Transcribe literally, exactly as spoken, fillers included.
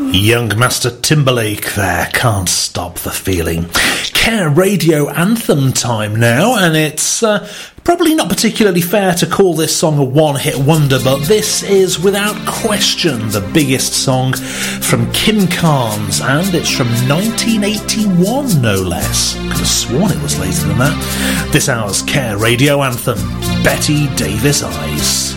Young Master Timberlake there, Can't Stop the Feeling. Care Radio Anthem time now, and it's uh, probably not particularly fair to call this song a one-hit wonder, but this is without question the biggest song from Kim Carnes, and it's from nineteen eighty-one, no less. Could have sworn it was later than that. This hour's Care Radio Anthem, Betty Davis Eyes.